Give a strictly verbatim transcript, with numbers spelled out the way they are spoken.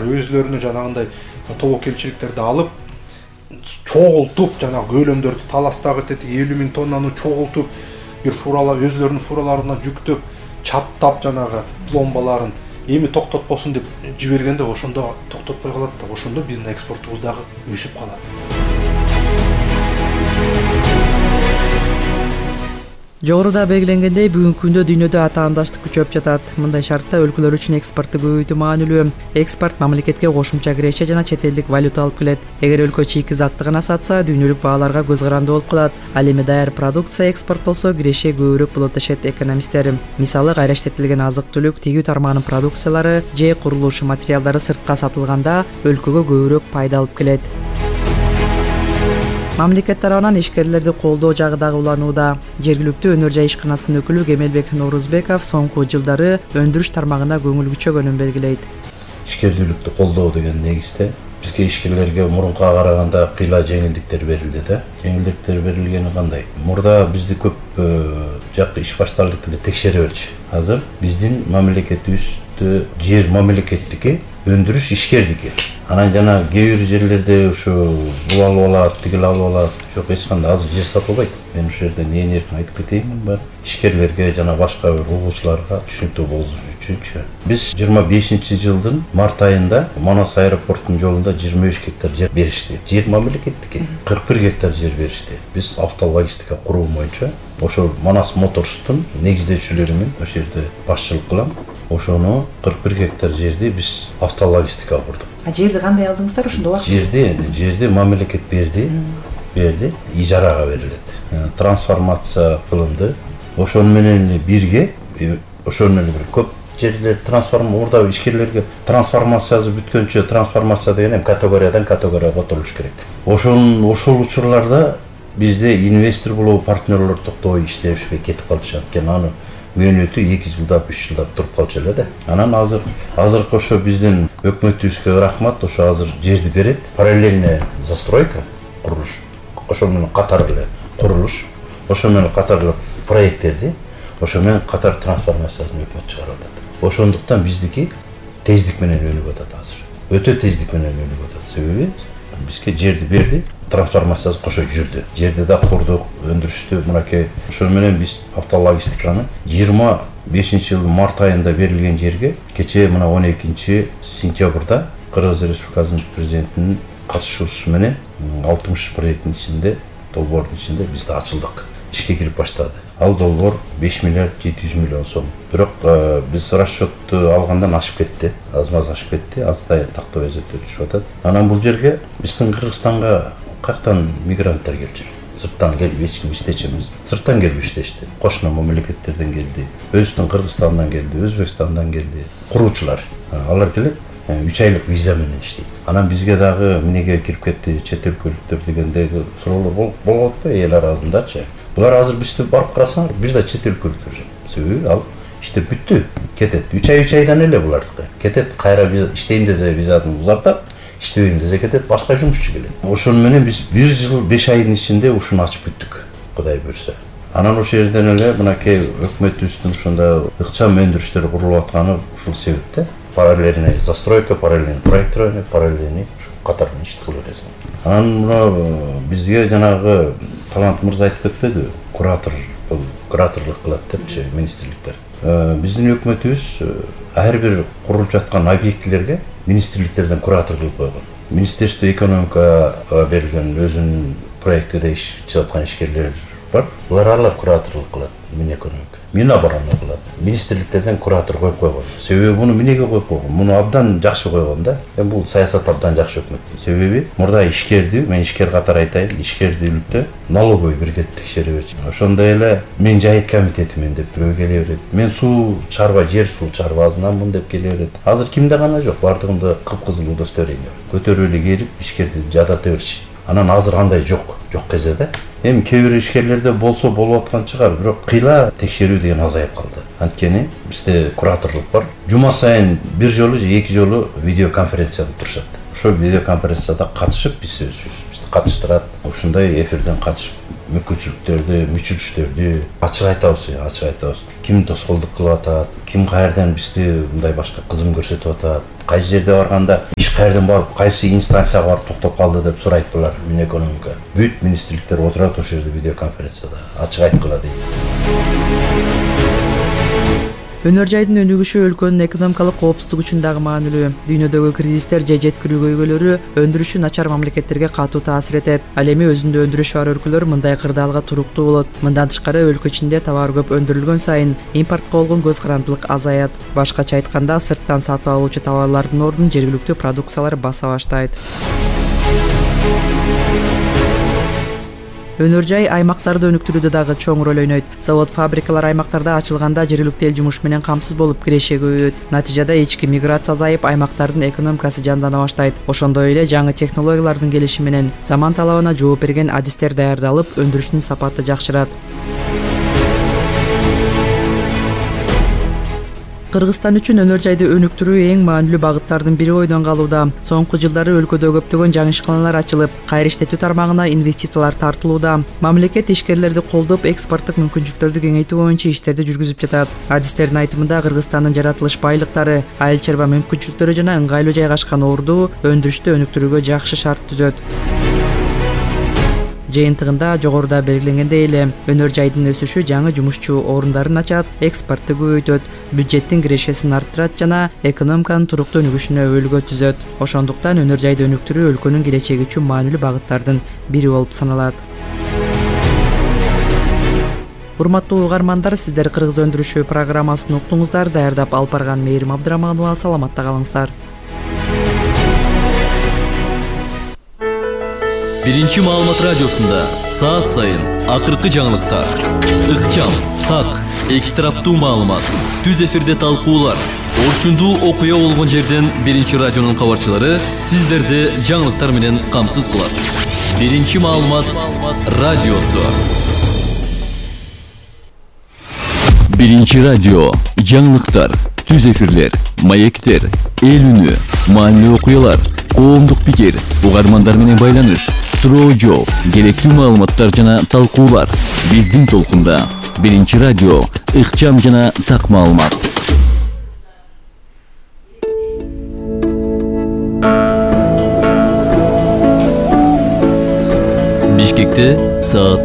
өзлөрүнө жанагындай тобокелчиликтерди алып чогултуп жанагы көлөмдөрдү таластагы тети элүү миң тоннаны чогултуп бир фуралар өзлөрүнүн фураларына жүктөп чаптап жанагы пломбаларын эми токтотпосун деп жибергенде ошондо токтотпой калат да, ошондо биздин экспортубуз дагы өсүп калат. Жогоруда белгиленгендей, бүгүнкү күндө дүйнөдө атаандаштык күчөп жатат. Мындай шартта өлкөлөр үчүн экспортту көбөйтүү маанилүү. Экспорт мамлекетке кошумча киреше жана чет элдик валюта алып келет. Эгер өлкө чийки заттыгына сатса, дүйнөлүк бааларга көз каранды болуп калат. Ал эми даяр продукция экспорттолсо, киреше көбүрөөк болот дешет экономисттер. Мисалы, кайра иштетилген азык-түлүк, тигүү тармагынын продукциялары же курулуш материалдары сыртка сатылганда өлкөгө көбүрөөк пайда алып келет. Мамлекет тарабынан ишкерлерди колдоо жагы дагы уланууда. Жергиликтүү өнөр жай ишканасынын өкүлү Кемелбек Норузбеков соңку жылдары өндүрүш тармагына көңүл күчөгөнүн белгилейт. Ишкерлүүлүктү колдоо деген негизде бизге ишкерлерге мурункуга караганда кыйла жеңилдиктер берилди да. Жеңилдиктер берилгени кандай? Мурда бизди көп жакка иш баштардык эле текшеребелчү. Азыр биздин мамлекетибиздө жер мамлекеттики, өндүрүш ишкердики. Анан жана кээ бир жерлерде ушу бул алып алат, тигил алып алат. Жок, эч кандай азыр жер сатылбайт. Мен ушул жерден ээн эркин айтып кетейин бар. Ишкерлерге жана башка бир угуучуларга түшүнүктүү болуш үчүнчү. Биз жыйырма бешинчи жылдын март айында Манас аэропортунун жолунда жыйырма беш гектар жер беришти. Жер мамлекеттики. кырк бир гектар жер беришти. Биз автологистика куруу боюнча ошол Манас Моторстун негиздөөчүлөрү менен ошол жерде башчылык кылам. Ошону кырк бир гектар жерди биз автологистика курдук. А жерди кандай алдыңыздар ошондо убакыт? Жерди, жерди мамлекет берди, берди, ижарага берилет. Трансформация кылынды. Ошону менен бирге, ошону менен бир көп жерлер трансформ мурда ишкерлерге трансформациясы бүткөнчө трансформация деген категориядан категорияга отурулуш керек. Ошол ошол учурларда бизде инвестор болуу партнерлор токтобой иштешпей кетип калышат экен. Аны мөөнөтү эки жылдап, үч жылдап туруп калчу эле да. Анан азыр азыркы ошо биздин өкмөтүбүзгө рахмат, ошо азыр жерди берет. Параллельная застройка, курулуш. Ошо менен катар эле курулуш, ошо менен катар эле проекттерди, ошо менен катар трансформациясын өкмөт чыгарып атат. Ошондуктан биздики тездик менен өнүп атат азыр. Өтө тездик менен өнүп атат. Себеби бизге жерди берди, трансформациясы кошо жүрдү. Жерди да курдук, өндүрүштү, мынакей. Ошо менен биз автологистиканы жыйырма бешинчи жылдын март айында берилген жерге кечээ мына он экинчи сентябрда Кыргыз Республикасынын президентинин катышуусу менен алтымыш проекттин ичинде, долбоордун ичинде биз да ачылдык. Ишке кирип баштады. Ал долбоор беш миллиард жети жүз миллион сом. Бирок биз расчетту алгандан ашып кетти. Аз-маз ашып кетти. Аздай тактап эсептеп түшүп атат. Анан бул жерге биздин Кыргызстанга каяктан мигранттар келчү. Сырттан келип эч ким иштечи эмес. Сырттан келип иштешти. Кошуна мамлекеттерден келди. Өзүбүздүн Кыргызстандан келди, Өзбекстандан келди. Куруучулар. Алар келет. үч айлык виза менен иштейт. Анан бизге дагы эмнеге кирип кетти, чет өлкөлүктөр дегендеги суроолор болуп атпайбы эл арасындачы. Булар азыр бизди барып карасаңар, бир да чет өлкөлүктөр. Себеби ал иштеп бүттү, кетет. үч ай үч айдан эле булардыкы. Кетет, кайра иштейм десе визасын узартат, иштебейм десе кетет, башка жумушчу келет. Ошону менен биз бир жыл беш айдын ичинде ушуну ачып бүттүк, Кудай буйрса. Анан ошол жерден эле мынакей өкмөтүбүздүн ушундай ыкчам өндүрүштөр курулуп атканы ушул себепте. Параллельная застройка, параллельный проектирование, параллельный катардан ишти кылып бересиң. Анан мына бизге жанагы Талант мырза айтып кетпеди, куратор, бул кураторлук кылат депчи министрликтер. Биздин өкмөтүбүз ар бир курулуп жаткан объектилерге министрликтерден куратор кылып койгон. Министерство экономикага берилген өзүнүн проектиде ишчип жаткан ишкерлер бар. Булар алар кураторлук кылат, Минэкономика. Минобороны кылат. Министрликтерден куратор коюп койгон. Себеби муну эмнеге коюп койгон? Муну абдан жакшы койгон да. Эми бул саясат абдан жакшы өкмөт. Себеби мурда ишкерди, мен ишкер катары айтайын, ишкердүүлүктө налоговый бирге текшере берчү. Ошондой эле мен жайыт комитетимен деп бирөө келе берет. Мен суу чарба, жер суу чарбасынанмын деп келе берет. Азыр кимде гана жок, бардыгында кыпкызыл удостоверение. Көтөрүп эле келип ишкерди жадата берчи. Анан азыр андай жок, жок кезде да. Эми кээ бир ишкерлерде болсо болуп аткан чыгар, бирок кыйла текшерүү деген азайып калды. Анткени бизде кураторлук бар. Жума сайын бир жолу же эки жолу видеоконференцияда турушат. Ошол видеоконференцияда катышып биз өзүбүз бизди катыштырат. Ушундай эфирден катышып мүкүнчүлүктөрдү, мүчүлүштөрдү ачык айтабыз, ачык айтабыз. Ким тоскоолдук кылып атат, ким каерден бизди мындай башка кызым көрсөтүп атат. Кайсы жерде барганда каерден барып кайсы инстанцияга барып токтоп калды деп сурайт булар Минэкономика. Бүт министрликтер отурат ошол жерде видеоконференцияда ачык айткыла дейт. Өнөр жайдын өнүгүшү өлкөнүн экономикалык коопсуздугу үчүн дагы маанилүү. Дүйнөдөгү кризистер же жеткирүү көйгөйлөрү өндүрүшү начар мамлекеттерге катуу таасир этет. Ал эми өзүндө өндүрүшү бар өлкөлөр мындай кырдаалга туруктуу болот. Мындан тышкары өлкө ичинде товар көп өндүрүлгөн сайын импортко болгон көз карандылык азаят. Башкача айтканда, сырттан сатып алуучу товарлардын ордун жергиликтүү продукциялар баса баштайт. Өнөр жай аймактарды өнүктүрүүдө дагы чоң роль ойнойт. Завод, фабрикалар аймактарда ачылганда жергиликтүү эл жумуш менен камсыз болуп киреше көбөйөт. Натыйжада ички миграция азайып, аймактардын экономикасы жандана баштайт. Ошондой эле жаңы технологиялардын келиши менен заман талабына жооп берген адистер даярдалып, өндүрүштүн сапаты жакшырат. Кыргызстан үчүн өнөр жайды өнүктүрүү эң маанилүү багыттардын бири ойдон калууда. Соңку жылдары өлкөдө көптөгөн жаңы ишканалар ачылып, кайра иштетүү тармагына инвестициялар тартылууда. Мамлекет ишкерлерди колдоп, экспорттук мүмкүнчүлүктөрдү кеңейтүү боюнча иштерди жүргүзүп жатат. Адистердин айтымында, Кыргызстандын жаратылыш байлыктары, айыл чарба мүмкүнчүлүктөрү жана ыңгайлуу жайгашкан орду өндүрүштү өнүктүрүүгө жакшы шарт түзөт. Жыйынтыгында жогоруда белгиленгендей эле өнөр жайдын өсүшү жаңы жумушчу орундарын ачат, экспортту көбөйтөт, бюджеттин кирешесин арттырат жана экономиканын туруктуу өнүгүшүнө өбөлгө түзөт. Ошондуктан өнөр жайды өнүктүрүү өлкөнүн келечеги үчүн маанилүү багыттардын бири болуп саналат. Урматтуу угармандар, сиздер Кыргыз өндүрүшү программасын уктуңуздар. Даярдап алып барган Мээрим Абдыраманова. Саламатта калыңыздар. Биринчи маалымат радиосунда саат сайын акыркы жаңылыктар, ыкчам, так, эки тараптуу маалымат, түз эфирде талкуулар, орчундуу окуя болгон жерден Биринчи радионун кабарчылары сиздерди жаңылыктар менен камсыз кылат. Биринчи маалымат радиосу. Биринчи радио, жаңылыктар, түз эфирлер, маектер, эл үнү, маанилүү окуялар, коомдук пикир, угармандар менен байланыш, суроо жооп, керектүү маалыматтар жана талкуулар. Биздин толкунда Биринчи радио, ыкчам жана так маалымат. Бишкекте саат